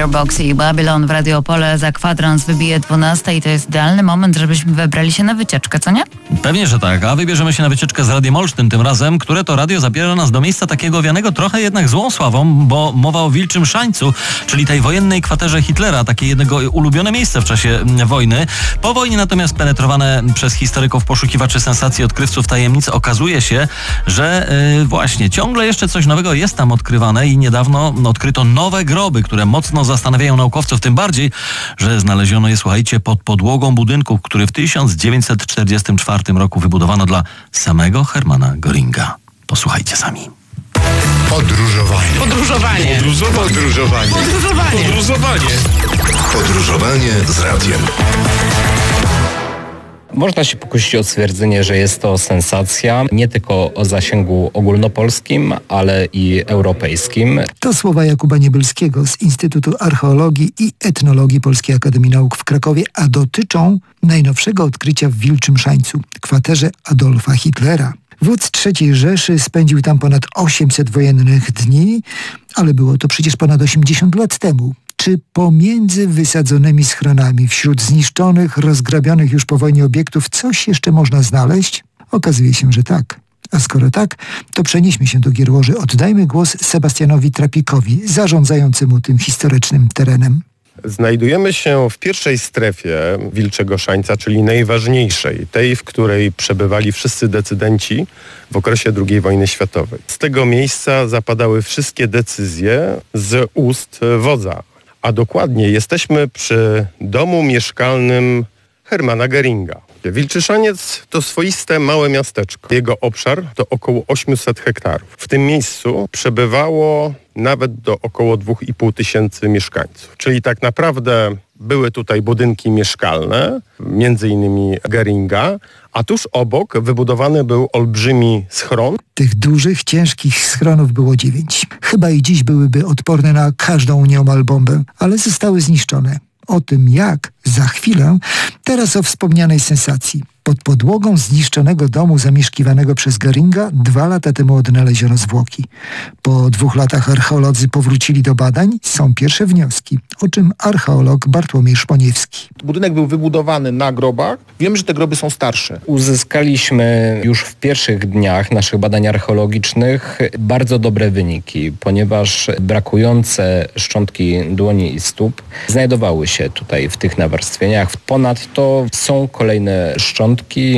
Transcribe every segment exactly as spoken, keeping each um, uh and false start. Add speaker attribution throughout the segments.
Speaker 1: Gearbox i Babylon w Radio Opole. Za kwadrans wybije dwunasta i to jest idealny moment, żebyśmy wybrali się na wycieczkę, co nie?
Speaker 2: Pewnie, że tak, a wybierzemy się na wycieczkę z Radiem Olsztyn tym razem, które to radio zabiera nas do miejsca takiego owianego trochę jednak złą sławą, bo mowa o Wilczym Szańcu, czyli tej wojennej kwaterze Hitlera, takie jednego ulubione miejsce w czasie wojny. Po wojnie natomiast penetrowane przez historyków, poszukiwaczy sensacji, odkrywców tajemnic okazuje się, że yy, właśnie ciągle jeszcze coś nowego jest tam odkrywane i niedawno odkryto nowe groby, które mocno zastanawiają naukowców, tym bardziej, że znaleziono je, słuchajcie, pod podłogą budynku, który w tysiąc dziewięćset czterdziestym czwartym roku wybudowano dla samego Hermana Göringa. Posłuchajcie sami.
Speaker 3: Podróżowanie.
Speaker 4: Podróżowanie.
Speaker 3: Podróżowanie. Podróżowanie.
Speaker 4: Podróżowanie.
Speaker 3: Podróżowanie. Podróżowanie z radiem.
Speaker 5: Można się pokusić o stwierdzenie, że jest to sensacja nie tylko o zasięgu ogólnopolskim, ale i europejskim.
Speaker 6: To słowa Jakuba Niebylskiego z Instytutu Archeologii i Etnologii Polskiej Akademii Nauk w Krakowie, a dotyczą najnowszego odkrycia w Wilczym Szańcu, kwaterze Adolfa Hitlera. Wódz trzeciej Rzeszy spędził tam ponad osiemset wojennych dni, ale było to przecież ponad osiemdziesiąt lat temu. Czy pomiędzy wysadzonymi schronami, wśród zniszczonych, rozgrabionych już po wojnie obiektów coś jeszcze można znaleźć? Okazuje się, że tak. A skoro tak, to przenieśmy się do Gierłoży. Oddajmy głos Sebastianowi Trapikowi, zarządzającemu tym historycznym terenem.
Speaker 7: Znajdujemy się w pierwszej strefie Wilczego Szańca, czyli najważniejszej, tej, w której przebywali wszyscy decydenci w okresie drugiej wojny światowej. Z tego miejsca zapadały wszystkie decyzje z ust wodza, a dokładnie jesteśmy przy domu mieszkalnym Hermana Göringa. Wilczy Szaniec to swoiste małe miasteczko. Jego obszar to około osiemset hektarów. W tym miejscu przebywało nawet do około dwa i pół tysięcy mieszkańców. Czyli tak naprawdę były tutaj budynki mieszkalne, między innymi Göringa, a tuż obok wybudowany był olbrzymi schron.
Speaker 6: Tych dużych, ciężkich schronów było dziewięć. Chyba i dziś byłyby odporne na każdą nieomal bombę, ale zostały zniszczone. O tym jak, za chwilę, teraz o wspomnianej sensacji. Pod podłogą zniszczonego domu zamieszkiwanego przez Göringa dwa lata temu odnaleziono zwłoki. Po dwóch latach archeolodzy powrócili do badań. Są pierwsze wnioski, o czym archeolog Bartłomiej Szponiewski.
Speaker 8: Budynek był wybudowany na grobach. Wiemy, że te groby są starsze.
Speaker 5: Uzyskaliśmy już w pierwszych dniach naszych badań archeologicznych bardzo dobre wyniki, ponieważ brakujące szczątki dłoni i stóp znajdowały się tutaj w tych nawarstwieniach. Ponadto są kolejne szczątki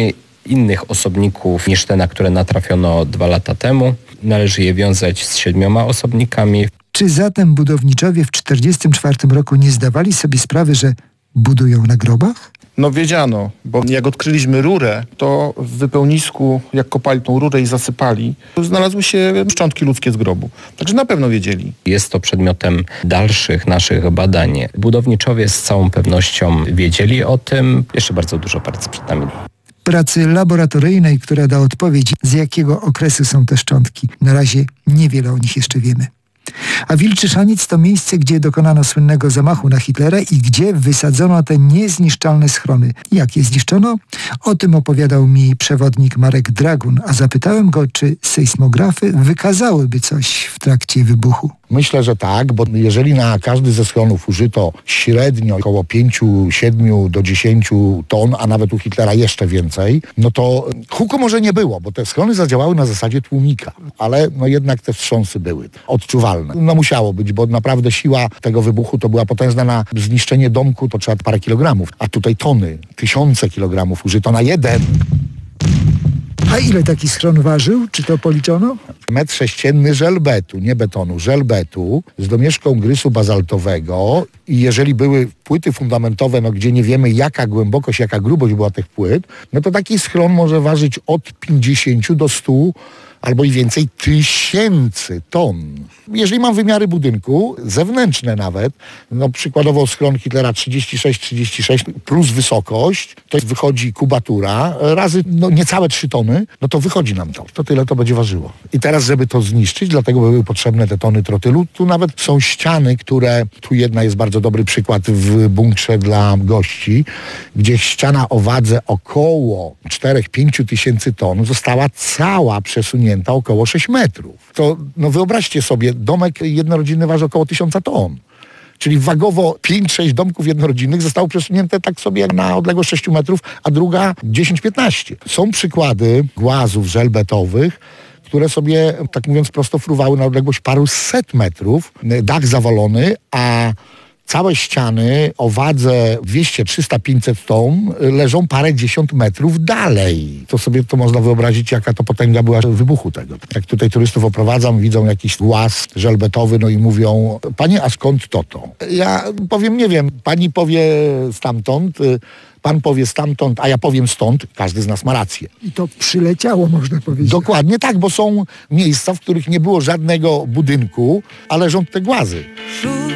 Speaker 5: innych osobników niż te, na które natrafiono dwa lata temu. Należy je wiązać z siedmioma osobnikami.
Speaker 6: Czy zatem budowniczowie w tysiąc dziewięćset czterdziestym czwartym roku nie zdawali sobie sprawy, że budują na grobach?
Speaker 8: No wiedziano, bo jak odkryliśmy rurę, to w wypełnisku, jak kopali tą rurę i zasypali, znalazły się szczątki ludzkie z grobu. Także na pewno wiedzieli.
Speaker 5: Jest to przedmiotem dalszych naszych badań. Budowniczowie z całą pewnością wiedzieli o tym. Jeszcze bardzo dużo pracy przed nami.
Speaker 6: Pracy laboratoryjnej, która da odpowiedź, z jakiego okresu są te szczątki. Na razie niewiele o nich jeszcze wiemy. A Wilczy Szaniec to miejsce, gdzie dokonano słynnego zamachu na Hitlera i gdzie wysadzono te niezniszczalne schrony. Jak je zniszczono? O tym opowiadał mi przewodnik Marek Dragun, a zapytałem go, czy sejsmografy wykazałyby coś w trakcie wybuchu.
Speaker 9: Myślę, że tak, bo jeżeli na każdy ze schronów użyto średnio około pięć siedem do dziesięciu ton, a nawet u Hitlera jeszcze więcej, no to huku może nie było, bo te schrony zadziałały na zasadzie tłumika, ale no jednak te wstrząsy były odczuwalne. No musiało być, bo naprawdę siła tego wybuchu to była potężna. Na zniszczenie domku to trzeba parę kilogramów, a tutaj tony, tysiące kilogramów użyto na jeden.
Speaker 6: A ile taki schron ważył? Czy to policzono?
Speaker 9: Metr sześcienny żelbetu, nie betonu, żelbetu z domieszką grysu bazaltowego i jeżeli były płyty fundamentowe, no gdzie nie wiemy jaka głębokość, jaka grubość była tych płyt, no to taki schron może ważyć od pięćdziesięciu do stu albo i więcej tysięcy ton. Jeżeli mam wymiary budynku, zewnętrzne nawet, no przykładowo schron Hitlera trzydzieści sześć trzydzieści sześć plus wysokość, to wychodzi kubatura, razy no niecałe trzy tony, no to wychodzi nam to. To tyle to będzie ważyło. I teraz, żeby to zniszczyć, dlatego były potrzebne te tony trotylu. Tu nawet są ściany, które, tu jedna jest bardzo dobry przykład w bunkrze dla gości, gdzie ściana o wadze około cztery do pięciu tysięcy ton została cała przesunięta około sześć metrów. To no wyobraźcie sobie, domek jednorodzinny waży około tysiąca ton. Czyli wagowo pięć sześć domków jednorodzinnych zostało przesunięte tak sobie na odległość sześć metrów, a druga dziesięć piętnaście. Są przykłady głazów żelbetowych, które sobie, tak mówiąc prosto, fruwały na odległość paru set metrów, dach zawalony, a całe ściany o wadze dwieście, trzysta, pięćset ton leżą parę dziesiąt metrów dalej. To sobie to można wyobrazić, jaka to potęga była wybuchu tego. Jak tutaj turystów oprowadzam, widzą jakiś głaz żelbetowy, no i mówią: panie, a skąd to to? Ja powiem, nie wiem, pani powie stamtąd, pan powie stamtąd, a ja powiem stąd. Każdy z nas ma rację.
Speaker 6: I to przyleciało, można powiedzieć.
Speaker 9: Dokładnie tak, bo są miejsca, w których nie było żadnego budynku, a leżą te głazy.